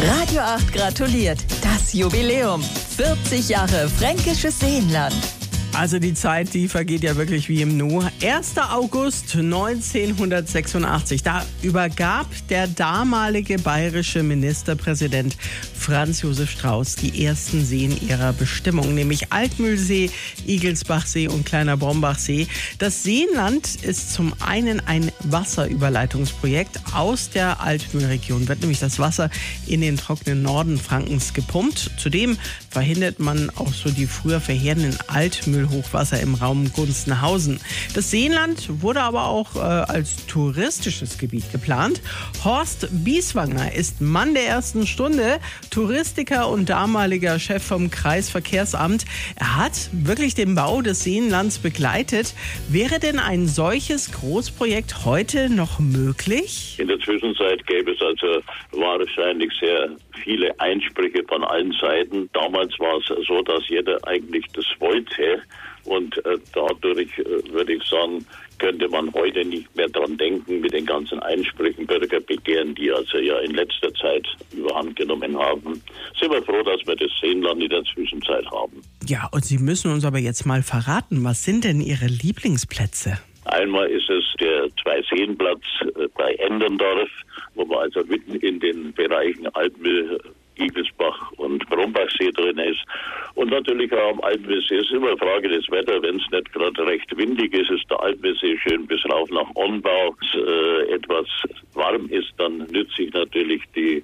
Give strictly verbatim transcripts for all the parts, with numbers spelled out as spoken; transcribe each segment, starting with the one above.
Radio acht gratuliert. Das Jubiläum. vierzig Jahre Fränkisches Seenland. Also die Zeit, die vergeht ja wirklich wie im Nu. erster August neunzehnhundertsechsundachtzig, da übergab der damalige bayerische Ministerpräsident Franz Josef Strauß die ersten Seen ihrer Bestimmung, nämlich Altmühlsee, Igelsbachsee und Kleiner Brombachsee. Das Seenland ist zum einen ein Wasserüberleitungsprojekt. Aus der Altmühlregion wird nämlich das Wasser in den trockenen Norden Frankens gepumpt. Zudem verhindert man auch so die früher verheerenden Altmühlhochwasser im Raum Gunzenhausen. Das Seenland wurde aber auch äh, als touristisches Gebiet geplant. Horst Bieswanger ist Mann der ersten Stunde, Touristiker und damaliger Chef vom Kreisverkehrsamt. Er hat wirklich den Bau des Seenlands begleitet. Wäre denn ein solches Großprojekt heute noch möglich? In der Zwischenzeit gäbe es also wahrscheinlich sehr viele Einsprüche von allen Seiten. Damals war es so, dass jeder eigentlich das wollte. Und äh, dadurch, äh, würde ich sagen, könnte man heute nicht mehr dran denken mit den ganzen Einsprüchen, Bürgerbegehren, die also ja in letzter Zeit überhand genommen haben. Sind wir froh, dass wir das Seenland in der Zwischenzeit haben. Ja, und Sie müssen uns aber jetzt mal verraten, was sind denn Ihre Lieblingsplätze? Einmal ist es der Zwei-Seen-Platz äh, bei Enderndorf, wo man also mitten in den Bereichen Altmühl, Igelsbach und Brombachsee drin ist. Und natürlich auch am Altmühlsee ist immer eine Frage des Wetters. Wenn es nicht gerade recht windig ist, ist der Altmühlsee schön bis rauf nach Onbau. Wenn es äh, etwas warm ist, dann nütze ich natürlich die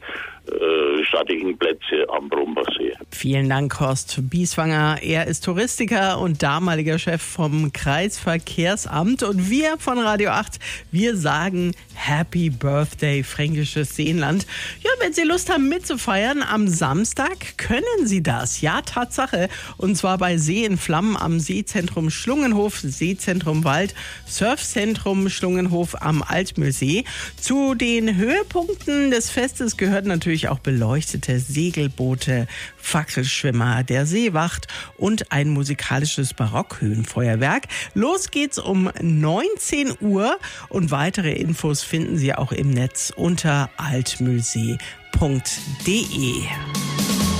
äh, schattigen Plätze am Brombachsee. Vielen Dank, Horst Bieswanger. Er ist Touristiker und damaliger Chef vom Kreisverkehrsamt. Und wir von Radio acht, wir sagen Happy Birthday, Fränkisches Seenland. Ja, wenn Sie Lust haben mitzufeiern, am Samstag können Sie das. Ja, Tatsache. Und zwar bei See in Flammen am Seezentrum Schlungenhof, Seezentrum Wald, Surfzentrum Schlungenhof am Altmühlsee. Zu den Höhepunkten des Festes gehört natürlich auch beleuchtete Segelboote, Fackelschwimmer, der Seewacht und ein musikalisches Barockhöhenfeuerwerk. Los geht's um neunzehn Uhr und weitere Infos finden Sie auch im Netz unter altmühlsee punkt de.